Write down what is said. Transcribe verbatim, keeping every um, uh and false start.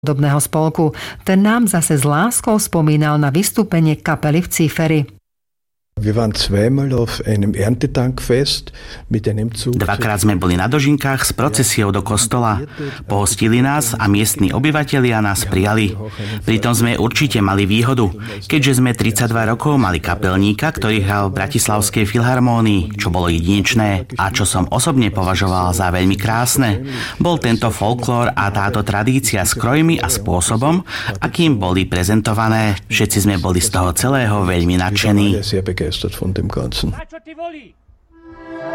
podobného spolku. Ten nám zase s láskou spomínal na vystúpenie kapely v Cíferi. Dvakrát sme boli na dožinkách s procesiou do kostola. Pohostili nás a miestni obyvatelia nás prijali. Pritom sme určite mali výhodu, keďže sme tridsaťdva rokov mali kapelníka, ktorý hral v Bratislavskej filharmónii, čo bolo jedinečné a čo som osobne považoval za veľmi krásne. Bol tento folklór a táto tradícia s krojmi a spôsobom, akým boli prezentované. Všetci sme boli z toho celého veľmi nadšení. Von dem Ganzen.